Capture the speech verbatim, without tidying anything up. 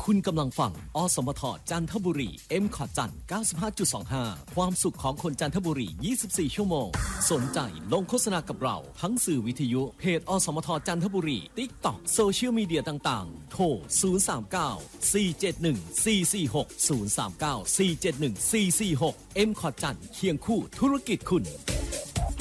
คุณกำลังฟังอสมทจันทบุรี เอ็ม คอร์ดจันทร์ เก้าสิบห้าจุดสองห้า ความสุขของคนจันทบุรี ยี่สิบสี่ ชั่วโมง สนใจลงโฆษณากับเราทั้งสื่อวิทยุเพจอสมทจันทบุรี TikTok โซเชียลมีเดียต่างๆ โทร ศูนย์ สาม เก้า สี่ เจ็ด หนึ่ง สี่ สี่ หก ศูนย์ สาม เก้า สี่ เจ็ด หนึ่ง สี่ สี่ หก เอ็ม คอร์ดจันทร์เคียงคู่ธุรกิจคุณ